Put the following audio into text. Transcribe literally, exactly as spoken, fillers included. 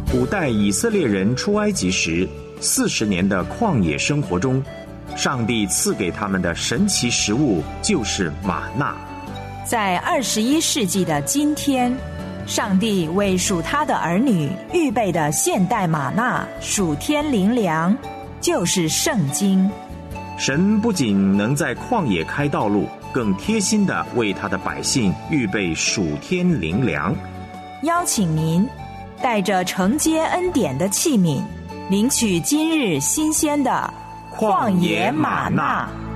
古代以色列人出埃及时四十年的旷野生活中，上帝赐给他们的神奇食物就是玛纳。 在二十一世纪的今天，上帝为属他的儿女预备的现代玛纳属天灵粮，就是圣经。 神不仅能在旷野开道路，更贴心地为他的百姓预备属天灵粮。 邀请您带着承接恩典的器皿，领取今日新鲜的旷野玛纳。